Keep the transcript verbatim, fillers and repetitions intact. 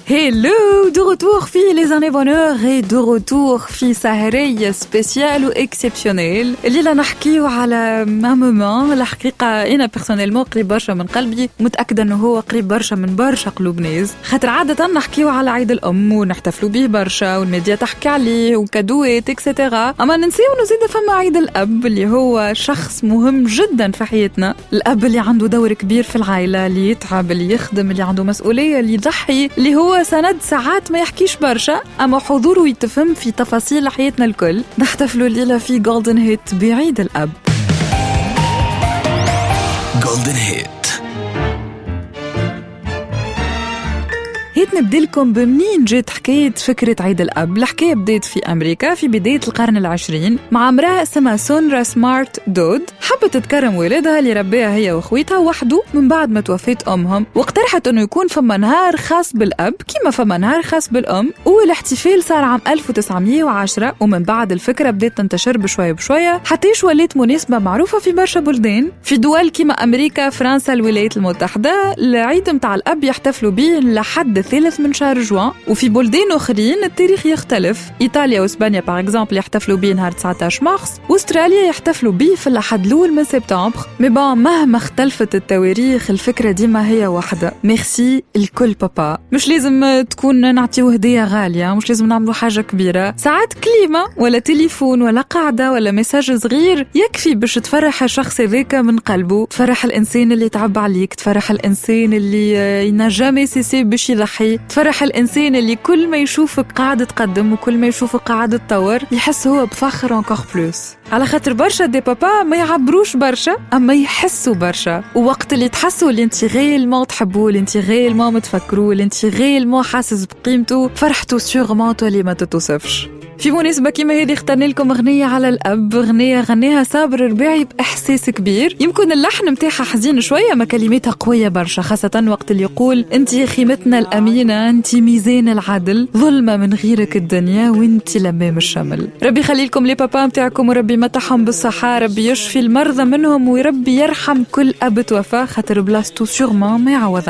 Hello, de retour في les années bonheur et de retour في سهرية سبيسيال وإكسبسيونيل اللي لا نحكيه على مامومون. الحقيقة أنا بيرسونيلمون قريب برشا من قلبي، متأكدة أنه هو قريب برشا من برشا قلوب ناس، خاطر عادة نحكيه على عيد الأم ونحتفلوا به برشا والميديا تحكي عليه وكادوات إكسترا. أما ننسيه نزيد فما عيد الأب اللي هو شخص مهم جدا في حياتنا، الأب اللي عنده دور كبير في العائلة، اللي يتعب، اللي يخدم، اللي عنده مسؤولية، اللي يضحي، اللي هو سند ساعات ما يحكيش برشا أما حضوره يتفهم في تفاصيل حياتنا الكل. نحتفلوا الليلة في جولدن هيت بعيد الأب. جولدن هيت هيت نبدلكم بمنين جات حكاية فكرة عيد الأب. الحكاية بدأت في أمريكا في بداية القرن العشرين مع امرأة اسمها سونرا سمارت دود، حبت تكرم والدها اللي ربيها هي وأخويتها وحده من بعد ما توفيت أمهم، واقترحت أنه يكون فما نهار خاص بالأب كيما فما نهار خاص بالأم، والاحتفال صار عام ألف وتسعمية وعشرة. ومن بعد الفكرة بدأت تنتشر بشوية بشوية حتى ولات مناسبة معروفة في برشا بلدان، في دول كيما أمريكا، فرنسا، الولايات المتحدة. العيد متاع الأب يحتفلوا به لحد ثالث من شهر جوان، وفي بلدان أخرين التاريخ يختلف. إيطاليا وإسبانيا باغ إكزامبل يحتفلوا به نهار تسعة عشر مارس، وأستراليا يحتفلوا به في الأحد الأول من سبتمبر. مي بون مهما اختلفت التواريخ الفكرة ديما هي واحدة، ميرسي الكل بابا. مش لازم تكون نعطيو هدية غالية، مش لازم نعملوا حاجة كبيرة، ساعات كلمة ولا تليفون ولا قاعدة ولا مساج صغير يكفي باش تفرح الشخص ذاك من قلبه، تفرح الإنسان اللي تعب عليك، تفرح الإنسان اللي ينجم سيسي باش يضحي، تفرح الإنسان اللي كل ما يشوفك قاعد تقدم وكل ما يشوفك قاعد تطور يحس هو بفخر encore plus. على خاطر برشا دي بابا ما يعبروش برشا أما يحسوا برشا، ووقت اللي تحسوا اللي انت غيلمون تحبوه، اللي انت غيلمون متفكروه، اللي انت غيلمون حاسس بقيمته، فرحتوا سيغمون تولي ما تتوصفش. في مناسبة كيما هذه اخترنا لكم أغنية على الأب، أغنية غنيها صابر رباعي بإحساس كبير، يمكن اللحن متاعها حزين شوية ما كلماتها قوية برشا، خاصة وقت اللي يقول انتي خيمتنا الأمينة، انتي ميزان العدل، ظلمة من غيرك الدنيا وانتي لمام الشمل. ربي خليلكم لي بابا متاعكم وربي متاحهم بالصحة، ربي يشفي المرضى منهم وربي يرحم كل أب توفى، خاطر بلاستو سيغمون ما يعوض.